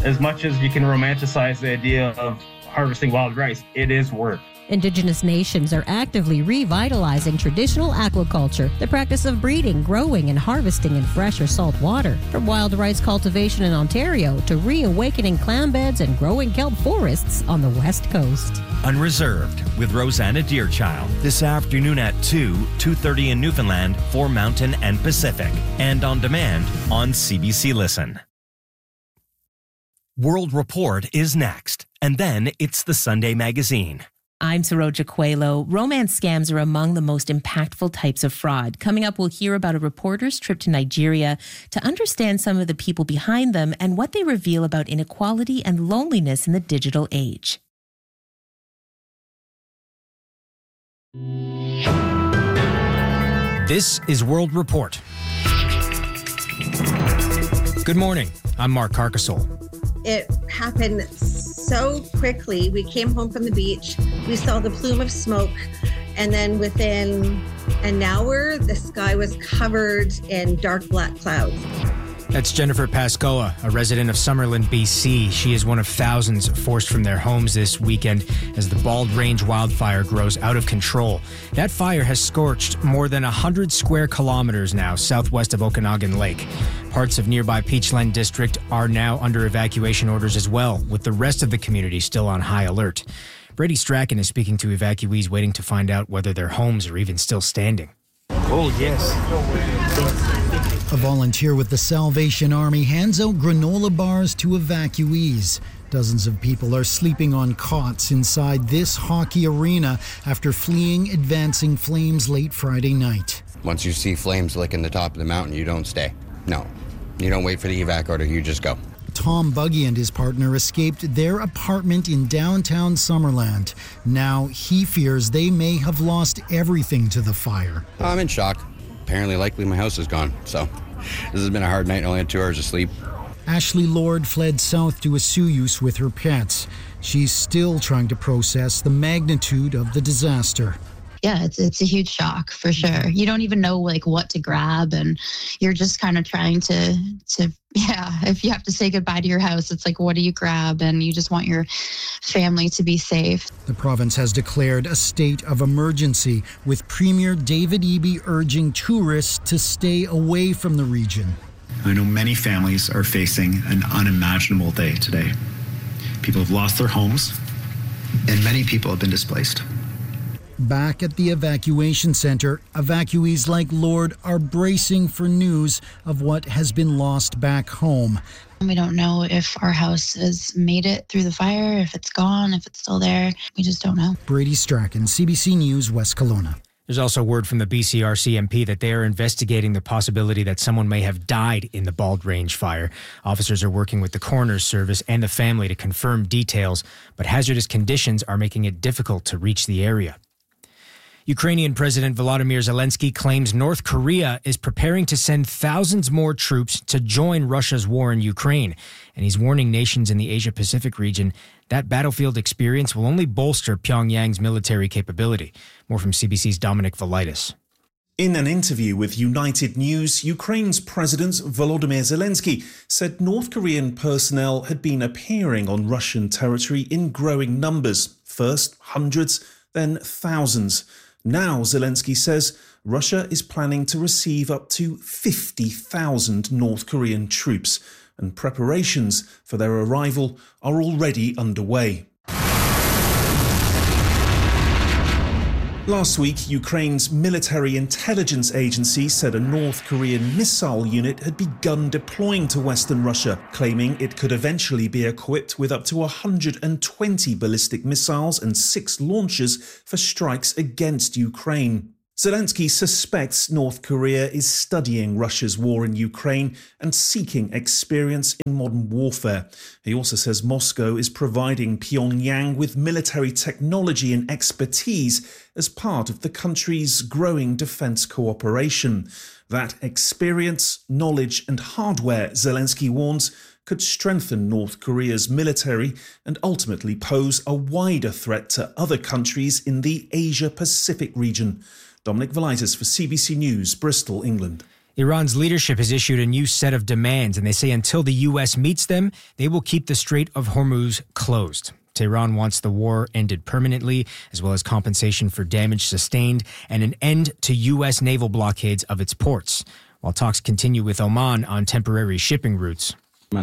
As much as you can romanticize the idea of harvesting wild rice, it is work. Indigenous nations are actively revitalizing traditional aquaculture, the practice of breeding, growing, and harvesting in fresh or salt water. From wild rice cultivation in Ontario to reawakening clam beds and growing kelp forests on the West Coast. Unreserved with Rosanna Deerchild this afternoon at 2:30 in Newfoundland for Mountain and Pacific, and on demand on CBC Listen. World Report is next, and then it's the Sunday Magazine. I'm Saroja Coelho. Romance scams are among the most impactful types of fraud. Coming up, we'll hear about a reporter's trip to Nigeria to understand some of the people behind them and what they reveal about inequality and loneliness in the digital age. This is World Report. Good morning. I'm Mark Carcassole. It happened so quickly. We came home from the beach. We saw the plume of smoke. And then within an hour, the sky was covered in dark black clouds. That's Jennifer Pascoa, a resident of Summerlin, BC. She is one of thousands forced from their homes this weekend as the Bald Range wildfire grows out of control. That fire has scorched more than 100 square kilometers now southwest of Okanagan Lake. Parts of nearby Peachland District are now under evacuation orders as well, with the rest of the community still on high alert. Brady Strachan is speaking to evacuees waiting to find out whether their homes are even still standing. Oh, yes. A volunteer with the Salvation Army hands out granola bars to evacuees. Dozens of people are sleeping on cots inside this hockey arena after fleeing advancing flames late Friday night. Once you see flames licking the top of the mountain, you don't stay. No, you don't wait for the evac order, you just go. Tom Buggy and his partner escaped their apartment in downtown Summerland. Now he fears they may have lost everything to the fire. I'm in shock. Apparently, likely my house is gone, so this has been a hard night, only had 2 hours of sleep. Ashley Lord fled south to Osoyoos with her pets. She's still trying to process the magnitude of the disaster. Yeah, it's a huge shock for sure. You don't even know what to grab, and you're just kind of trying to if you have to say goodbye to your house, it's like, what do you grab? And you just want your family to be safe. The province has declared a state of emergency, with Premier David Eby urging tourists to stay away from the region. I know many families are facing an unimaginable day today. People have lost their homes, and many people have been displaced. Back at the evacuation center, evacuees like Lord are bracing for news of what has been lost back home. We don't know if our house has made it through the fire, if it's gone, if it's still there. We just don't know. Brady Strachan, CBC News, West Kelowna. There's also word from the BCRC MP that they are investigating the possibility that someone may have died in the Bald Range fire. Officers are working with the coroner's service and the family to confirm details, but hazardous conditions are making it difficult to reach the area. Ukrainian President Volodymyr Zelensky claims North Korea is preparing to send thousands more troops to join Russia's war in Ukraine. And he's warning nations in the Asia-Pacific region that battlefield experience will only bolster Pyongyang's military capability. More from CBC's Dominic Velitis. In an interview with United News, Ukraine's President Volodymyr Zelensky said North Korean personnel had been appearing on Russian territory in growing numbers. First hundreds, then thousands. Now, Zelensky says Russia is planning to receive up to 50,000 North Korean troops, and preparations for their arrival are already underway. Last week, Ukraine's military intelligence agency said a North Korean missile unit had begun deploying to Western Russia, claiming it could eventually be equipped with up to 120 ballistic missiles and 6 launchers for strikes against Ukraine. Zelensky suspects North Korea is studying Russia's war in Ukraine and seeking experience in modern warfare. He also says Moscow is providing Pyongyang with military technology and expertise as part of the country's growing defense cooperation. That experience, knowledge and hardware, Zelensky warns, could strengthen North Korea's military and ultimately pose a wider threat to other countries in the Asia-Pacific region. Dominic Velitis for CBC News, Bristol, England. Iran's leadership has issued a new set of demands, and they say until the U.S. meets them, they will keep the Strait of Hormuz closed. Tehran wants the war ended permanently, as well as compensation for damage sustained and an end to U.S. naval blockades of its ports, while talks continue with Oman on temporary shipping routes.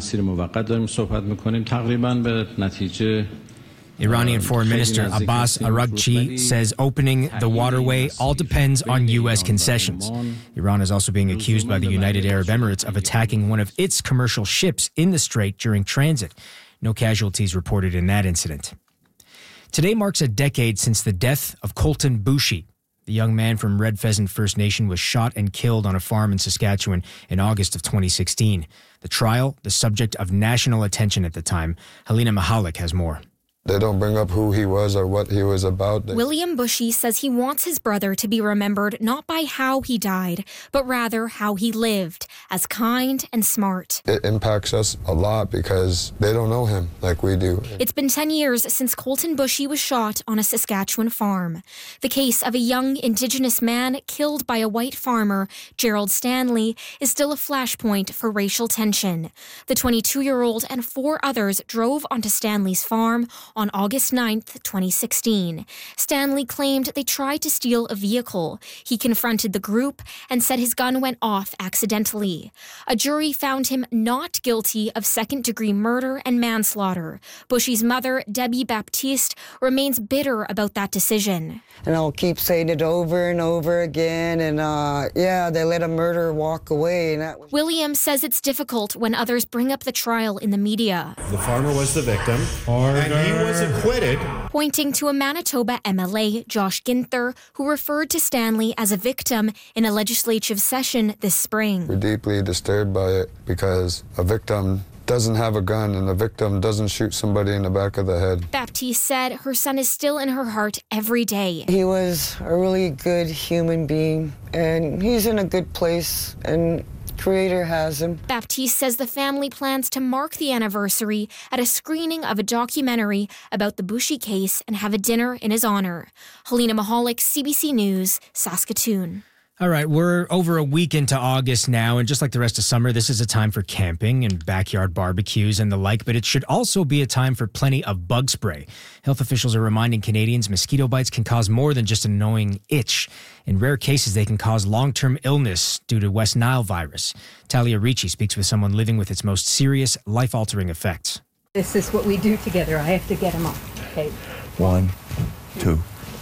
Iranian Foreign Minister Abbas Araghchi says opening the waterway all depends on U.S. concessions. Iran is also being accused by the United Arab Emirates of attacking one of its commercial ships in the strait during transit. No casualties reported in that incident. Today marks a decade since the death of Colton Boushie. The young man from Red Pheasant First Nation was shot and killed on a farm in Saskatchewan in August of 2016. The trial, the subject of national attention at the time. Helena Mahalik has more. They don't bring up who he was or what he was about. William Boushie says he wants his brother to be remembered not by how he died, but rather how he lived, as kind and smart. It impacts us a lot because they don't know him like we do. It's been 10 years since Colton Boushie was shot on a Saskatchewan farm. The case of a young Indigenous man killed by a white farmer, Gerald Stanley, is still a flashpoint for racial tension. The 22-year-old and 4 others drove onto Stanley's farm on August 9th, 2016. Stanley claimed they tried to steal a vehicle. He confronted the group and said his gun went off accidentally. A jury found him not guilty of second-degree murder and manslaughter. Boushie's mother, Debbie Baptiste, remains bitter about that decision. And I'll keep saying it over and over again, and they let a murderer walk away. William says it's difficult when others bring up the trial in the media. The farmer was the victim, and he was acquitted. Pointing to a Manitoba MLA, Josh Ginther, who referred to Stanley as a victim in a legislative session this spring. We're deeply disturbed by it because a victim doesn't have a gun and a victim doesn't shoot somebody in the back of the head. Baptiste said her son is still in her heart every day. He was a really good human being, and he's in a good place, and Creator has him. Baptiste says the family plans to mark the anniversary at a screening of a documentary about the Boushie case and have a dinner in his honor. Helena Mahalik, CBC News, Saskatoon. All right, we're over a week into August now, and just like the rest of summer, this is a time for camping and backyard barbecues and the like, but it should also be a time for plenty of bug spray. Health officials are reminding Canadians mosquito bites can cause more than just an annoying itch. In rare cases, they can cause long-term illness due to West Nile virus. Talia Ricci speaks with someone living with its most serious, life-altering effects. This is what we do together. I have to get him off. Okay. 1, 2.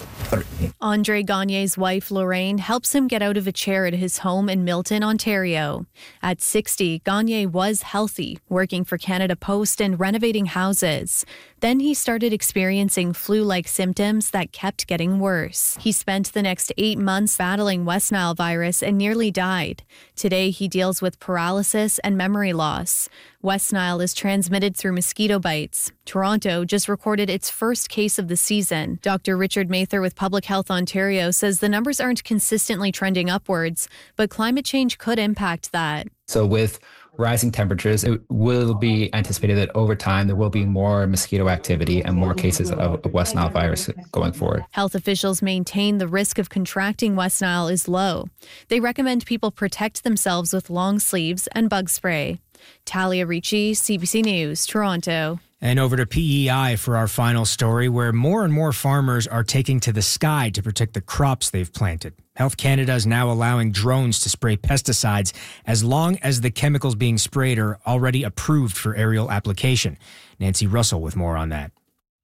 Andre Gagne's wife, Lorraine, helps him get out of a chair at his home in Milton, Ontario. At 60, Gagne was healthy, working for Canada Post and renovating houses. Then he started experiencing flu-like symptoms that kept getting worse. He spent the next 8 months battling West Nile virus and nearly died. Today, he deals with paralysis and memory loss. West Nile is transmitted through mosquito bites. Toronto just recorded its first case of the season. Dr. Richard Mather with Public Health Ontario says the numbers aren't consistently trending upwards, but climate change could impact that. So with rising temperatures, it will be anticipated that over time there will be more mosquito activity and more cases of West Nile virus going forward. Health officials maintain the risk of contracting West Nile is low. They recommend people protect themselves with long sleeves and bug spray. Talia Ricci, CBC News, Toronto. And over to PEI for our final story, where more and more farmers are taking to the sky to protect the crops they've planted. Health Canada is now allowing drones to spray pesticides as long as the chemicals being sprayed are already approved for aerial application. Nancy Russell with more on that.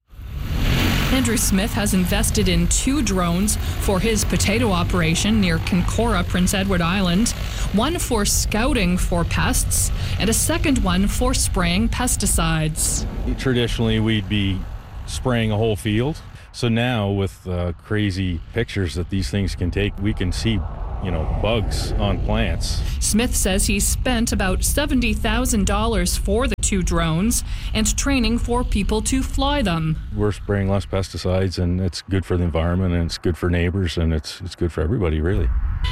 Andrew Smith has invested in 2 drones for his potato operation near Kincora, Prince Edward Island, one for scouting for pests, and a second one for spraying pesticides. Traditionally, we'd be spraying a whole field. So now with crazy pictures that these things can take, we can see bugs on plants. Smith says he spent about $70,000 for the 2 drones and training for people to fly them. We're spraying less pesticides, and it's good for the environment, and it's good for neighbors, and it's good for everybody, really.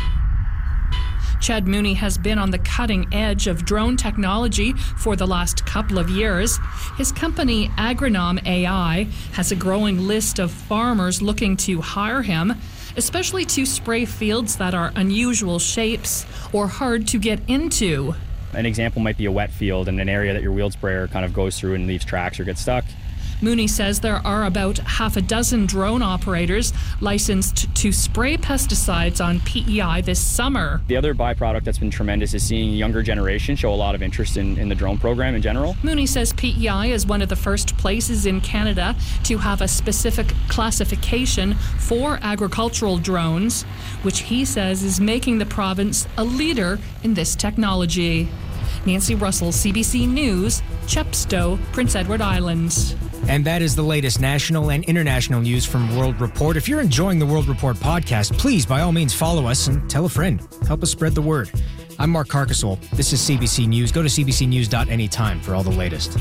Chad Mooney has been on the cutting edge of drone technology for the last couple of years. His company, Agronom AI, has a growing list of farmers looking to hire him. especially to spray fields that are unusual shapes or hard to get into. An example might be a wet field and an area that your wheeled sprayer kind of goes through and leaves tracks or gets stuck. Mooney says there are about half a dozen drone operators licensed to spray pesticides on PEI this summer. The other byproduct that's been tremendous is seeing younger generation show a lot of interest in the drone program in general. Mooney says PEI is one of the first places in Canada to have a specific classification for agricultural drones, which he says is making the province a leader in this technology. Nancy Russell, CBC News, Chepstow, Prince Edward Islands. And that is the latest national and international news from World Report. If you're enjoying the World Report podcast, please, by all means, follow us and tell a friend. Help us spread the word. I'm Mark Carcasole. This is CBC News. Go to cbcnews.anytime for all the latest.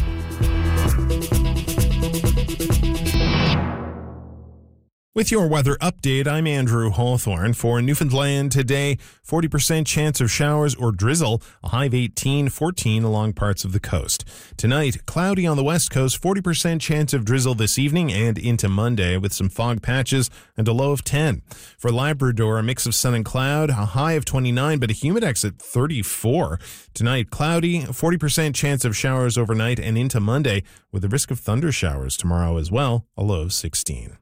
With your weather update, I'm Andrew Hawthorne. For Newfoundland today, 40% chance of showers or drizzle, a high of 18, 14 along parts of the coast. Tonight, cloudy on the west coast, 40% chance of drizzle this evening and into Monday with some fog patches and a low of 10. For Labrador, a mix of sun and cloud, a high of 29, but a humidex at 34. Tonight, cloudy, 40% chance of showers overnight and into Monday with a risk of thunder showers tomorrow as well, a low of 16.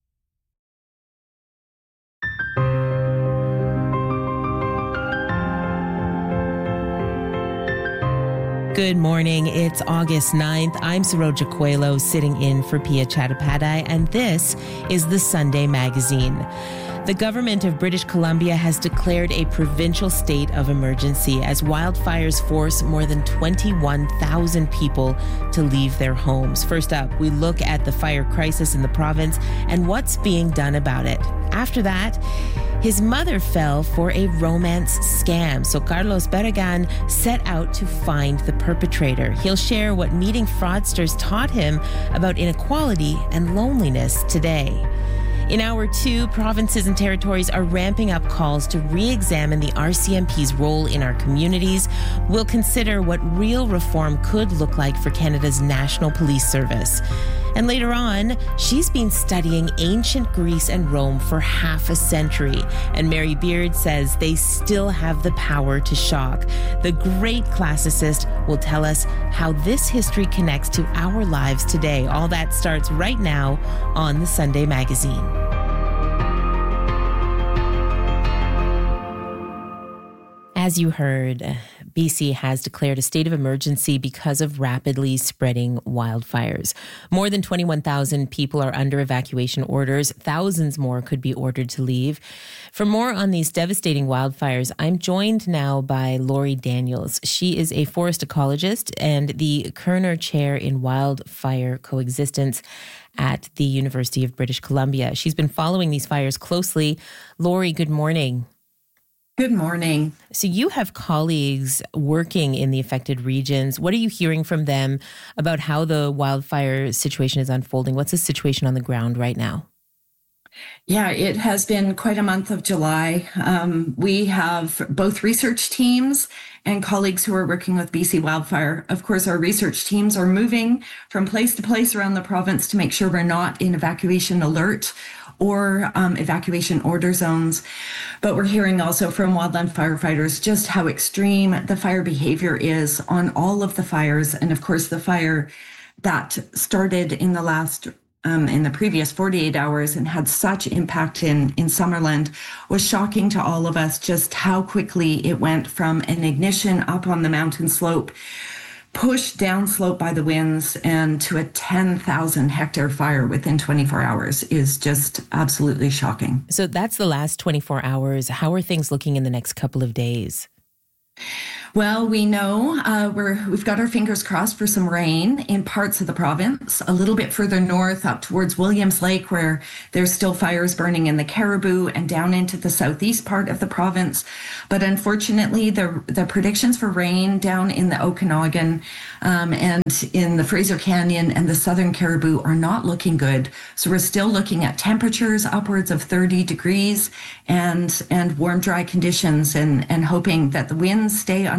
Good morning. It's August 9th. I'm Saroja Coelho sitting in for Pia Chattopadhyay, and this is the Sunday Magazine. The government of British Columbia has declared a provincial state of emergency as wildfires force more than 21,000 people to leave their homes. First up, we look at the fire crisis in the province and what's being done about it. After that, his mother fell for a romance scam, so Carlos Barragan set out to find the perpetrator. He'll share what meeting fraudsters taught him about inequality and loneliness today. In Hour 2, provinces and territories are ramping up calls to re-examine the RCMP's role in our communities. We'll consider what real reform could look like for Canada's National Police Service. And later on, she's been studying ancient Greece and Rome for half a century. And Mary Beard says they still have the power to shock. The great classicist will tell us how this history connects to our lives today. All that starts right now on the Sunday Magazine. As you heard, BC has declared a state of emergency because of rapidly spreading wildfires. More than 21,000 people are under evacuation orders. Thousands more could be ordered to leave. For more on these devastating wildfires, I'm joined now by Lori Daniels. She is a forest ecologist and the Kerner Chair in Wildfire Coexistence at the University of British Columbia. She's been following these fires closely. Lori, good morning. Good morning. So you have colleagues working in the affected regions. What are you hearing from them about how the wildfire situation is unfolding? What's the situation on the ground right now? Yeah, it has been quite a month of July. We have both research teams and colleagues who are working with BC Wildfire. Of course, our research teams are moving from place to place around the province to make sure we're not in evacuation alert or evacuation order zones. But we're hearing also from wildland firefighters just how extreme the fire behavior is on all of the fires. And of course, the fire that started in the previous 48 hours and had such impact in Summerland was shocking to all of us, just how quickly it went from an ignition up on the mountain slope, pushed downslope by the winds, and to a 10,000 hectare fire within 24 hours is just absolutely shocking. So that's the last 24 hours. How are things looking in the next couple of days? Well, we know we've got our fingers crossed for some rain in parts of the province, a little bit further north up towards Williams Lake, where there's still fires burning in the Caribou, and down into the southeast part of the province. But unfortunately, the predictions for rain down in the Okanagan and in the Fraser Canyon and the southern Caribou are not looking good. So we're still looking at temperatures upwards of 30 degrees and warm, dry conditions, and hoping that the winds stay under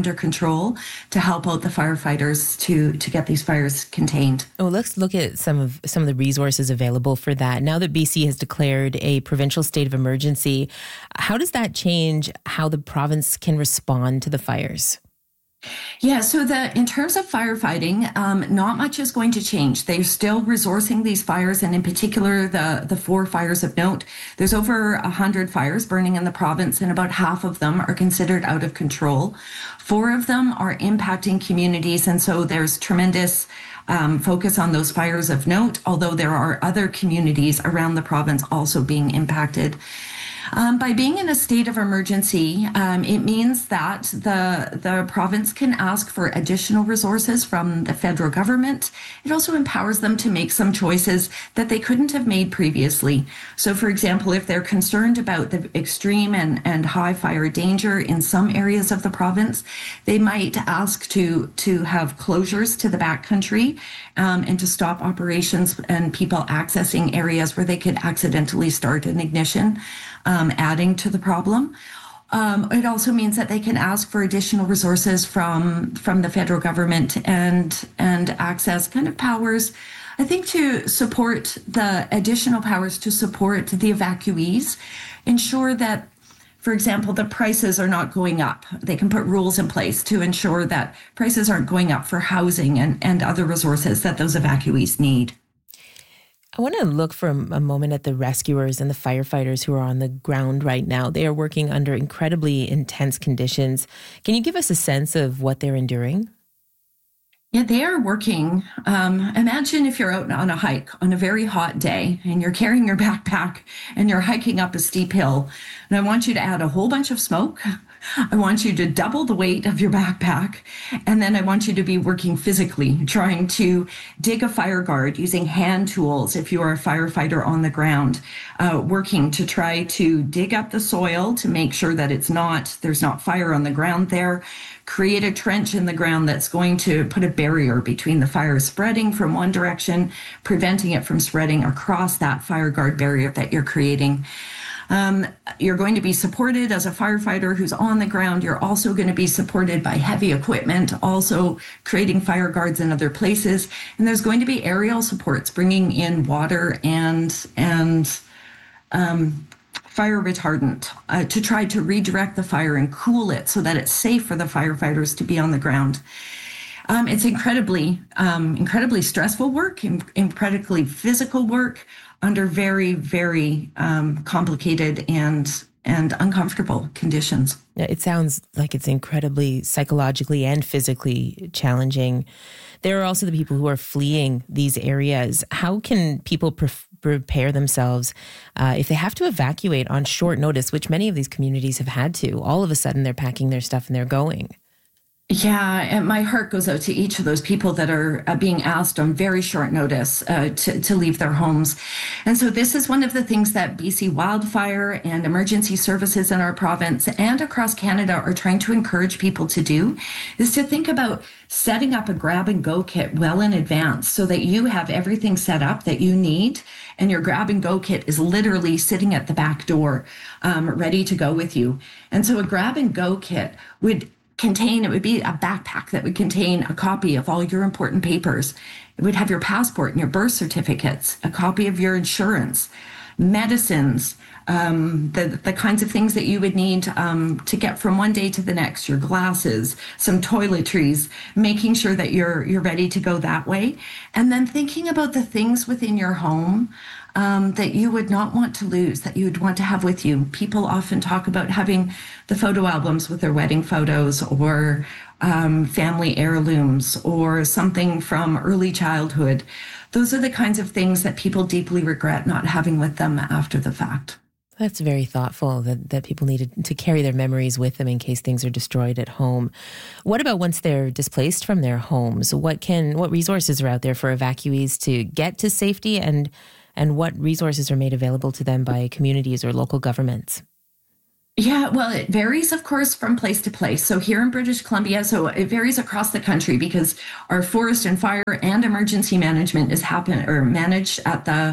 under control to help out the firefighters to get these fires contained. Oh, let's look at some of the resources available for that. Now that BC has declared a provincial state of emergency, how does that change how the province can respond to the fires? Yeah, so in terms of firefighting, not much is going to change. They're still resourcing these fires, and in particular, the 4 fires of note. There's over 100 fires burning in the province, and about half of them are considered out of control. 4 of them are impacting communities, and so there's tremendous focus on those fires of note, although there are other communities around the province also being impacted. By being in a state of emergency, it means that the province can ask for additional resources from the federal government. It also empowers them to make some choices that they couldn't have made previously. So, for example, if they're concerned about the extreme and high fire danger in some areas of the province, they might ask to have closures to the backcountry and to stop operations and people accessing areas where they could accidentally start an ignition. Adding to the problem. It also means that they can ask for additional resources from the federal government and access kind of powers, I think, to support the additional powers to support the evacuees, ensure that, for example, the prices are not going up. They can put rules in place to ensure that prices aren't going up for housing and other resources that those evacuees need. I want to look for a moment at the rescuers and the firefighters who are on the ground right now. They are working under incredibly intense conditions. Can you give us a sense of what they're enduring? Yeah, they are working. Imagine if you're out on a hike on a very hot day and you're carrying your backpack and you're hiking up a steep hill. And I want you to add a whole bunch of smoke. I want you to double the weight of your backpack. And then I want you to be working physically, trying to dig a fire guard using hand tools if you are a firefighter on the ground, working to try to dig up the soil to make sure that there's not fire on the ground there, create a trench in the ground that's going to put a barrier between the fire spreading from one direction, preventing it from spreading across that fire guard barrier that you're creating. You're going to be supported as a firefighter who's on the ground. You're also going to be supported by heavy equipment, also creating fire guards in other places. And there's going to be aerial supports, bringing in water and fire retardant to try to redirect the fire and cool it so that it's safe for the firefighters to be on the ground. It's incredibly stressful work, incredibly physical work under very, very complicated and uncomfortable conditions. It sounds like it's incredibly psychologically and physically challenging. There are also the people who are fleeing these areas. How can people prepare themselves if they have to evacuate on short notice, which many of these communities have had to? All of a sudden, they're packing their stuff and they're going. Yeah, and my heart goes out to each of those people that are being asked on very short notice to leave their homes. And so this is one of the things that BC Wildfire and emergency services in our province and across Canada are trying to encourage people to do, is to think about setting up a grab-and-go kit well in advance so that you have everything set up that you need, and your grab-and-go kit is literally sitting at the back door, ready to go with you. And so a grab-and-go kit would be a backpack that would contain a copy of all your important papers. It would have your passport and your birth certificates, a copy of your insurance, medicines, the kinds of things that you would need to get from one day to the next, your glasses, some toiletries, making sure that you're ready to go that way. And then thinking about the things within your home that you would not want to lose, that you would want to have with you. People often talk about having the photo albums with their wedding photos, or family heirlooms, or something from early childhood. Those are the kinds of things that people deeply regret not having with them after the fact. That's very thoughtful that people needed to carry their memories with them in case things are destroyed at home. What about once they're displaced from their homes? What resources are out there for evacuees to get to safety, and what resources are made available to them by communities or local governments? Yeah, well, it varies, of course, from place to place. So here in British Columbia, so it varies across the country because our forest and fire and emergency management is managed at the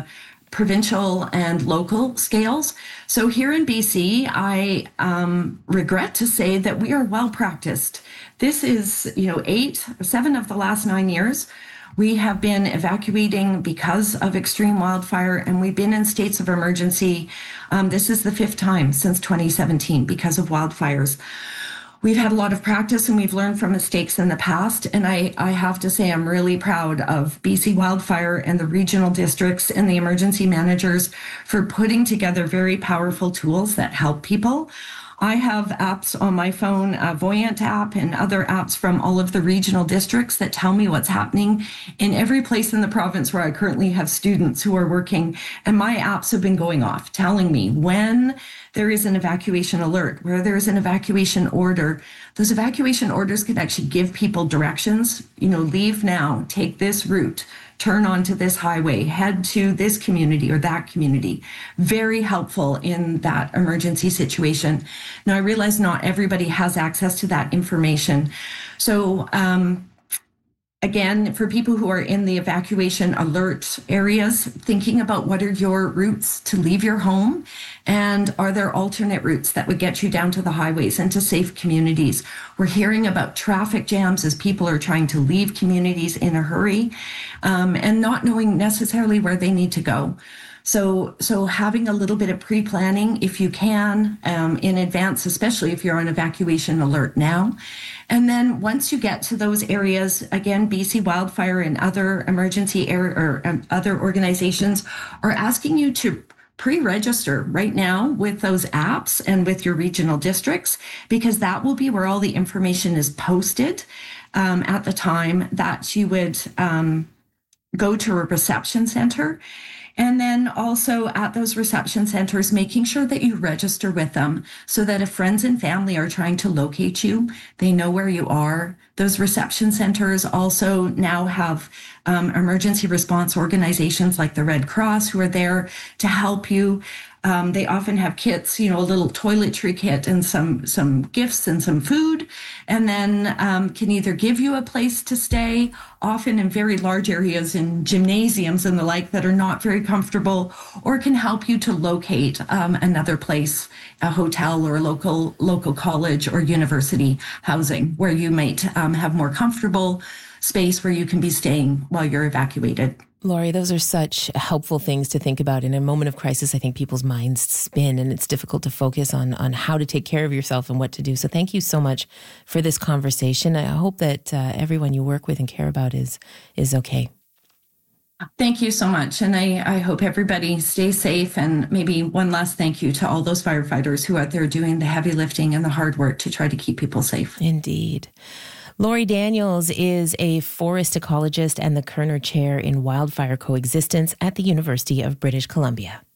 provincial and local scales. So here in BC, I regret to say that we are well practiced. This is, 7 of the last 9 years. We have been evacuating because of extreme wildfire, and we've been in states of emergency. This is the 5th time since 2017 because of wildfires. We've had a lot of practice and we've learned from mistakes in the past. And I have to say, I'm really proud of BC Wildfire and the regional districts and the emergency managers for putting together very powerful tools that help people. I have apps on my phone, a Voyant app and other apps from all of the regional districts that tell me what's happening in every place in the province where I currently have students who are working. And my apps have been going off, telling me when there is an evacuation alert, where there is an evacuation order. Those evacuation orders can actually give people directions, leave now, take this route, turn onto this highway, head to this community or that community. Very helpful in that emergency situation. Now, I realize not everybody has access to that information. So, again, for people who are in the evacuation alert areas, thinking about what are your routes to leave your home, and are there alternate routes that would get you down to the highways and to safe communities? We're hearing about traffic jams as people are trying to leave communities in a hurry, and not knowing necessarily where they need to go. So having a little bit of pre-planning, if you can, in advance, especially if you're on evacuation alert now. And then once you get to those areas, again, BC Wildfire and other emergency other organizations are asking you to pre-register right now with those apps and with your regional districts, because that will be where all the information is posted at the time that you would go to a reception center. And then also at those reception centers, making sure that you register with them so that if friends and family are trying to locate you, they know where you are. Those reception centers also now have emergency response organizations like the Red Cross who are there to help you. They often have kits, a little toiletry kit and some gifts and some food, and then can either give you a place to stay, often in very large areas in gymnasiums and the like that are not very comfortable, or can help you to locate another place, a hotel or a local college or university housing where you might have more comfortable space where you can be staying while you're evacuated. Laurie, those are such helpful things to think about. In a moment of crisis, I think people's minds spin and it's difficult to focus on how to take care of yourself and what to do. So thank you so much for this conversation. I hope that everyone you work with and care about is okay. Thank you so much. And I hope everybody stays safe. And maybe one last thank you to all those firefighters who are out there doing the heavy lifting and the hard work to try to keep people safe. Indeed. Laurie Daniels is a forest ecologist and the Kerner Chair in Wildfire Coexistence at the University of British Columbia.